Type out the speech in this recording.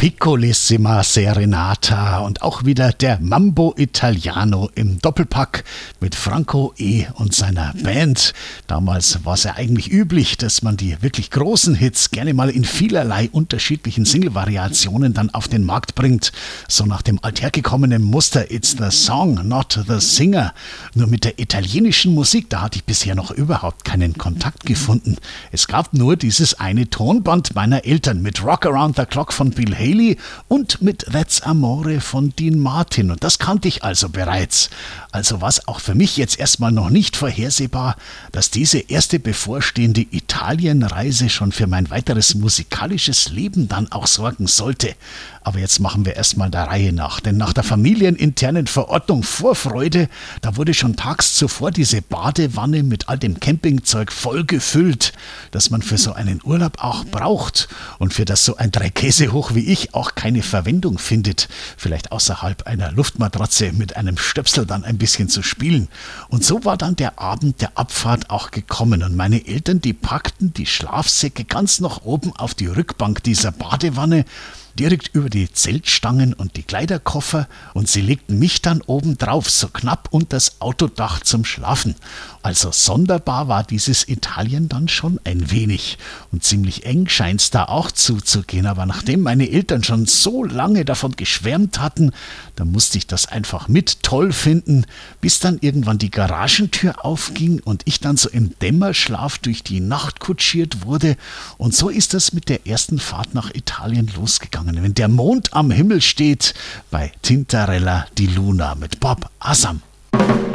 Piccolissima Serenata und auch wieder der Mambo Italiano im Doppelpack mit Franco E. und seiner Band. Damals war es ja eigentlich üblich, dass man die wirklich großen Hits gerne mal in vielerlei unterschiedlichen Single-Variationen dann auf den Markt bringt. So nach dem althergekommenen Muster It's the Song, not the Singer. Nur mit der italienischen Musik, da hatte ich bisher noch überhaupt keinen Kontakt gefunden. Es gab nur dieses eine Tonband meiner Eltern mit Rock Around the Clock von Bill Haley und mit That's Amore von Dean Martin. Und das kannte ich also bereits. Also war es auch für mich jetzt erstmal noch nicht vorhersehbar, dass diese erste bevorstehende Italienreise schon für mein weiteres musikalisches Leben dann auch sorgen sollte. Aber jetzt machen wir erstmal der Reihe nach, denn nach der familieninternen Verordnung Vorfreude, da wurde schon tags zuvor diese Badewanne mit all dem Campingzeug voll gefüllt, das man für so einen Urlaub auch braucht und für das so ein Dreikäsehoch wie ich auch keine Verwendung findet, vielleicht außerhalb einer Luftmatratze mit einem Stöpsel dann ein bisschen zu spielen. Und so war dann der Abend der Abfahrt auch gekommen und meine Eltern, die packten die Schlafsäcke ganz nach oben auf die Rückbank dieser Badewanne, direkt über die Zeltstangen und die Kleiderkoffer und sie legten mich dann oben drauf, so knapp unters Autodach zum Schlafen. Also sonderbar war dieses Italien dann schon ein wenig und ziemlich eng scheint's da auch zuzugehen, aber nachdem meine Eltern schon so lange davon geschwärmt hatten, da musste ich das einfach mit toll finden, bis dann irgendwann die Garagentür aufging und ich dann so im Dämmerschlaf durch die Nacht kutschiert wurde und so ist das mit der ersten Fahrt nach Italien losgegangen. Wenn der Mond am Himmel steht, bei Tintarella di Luna mit Bob Asam.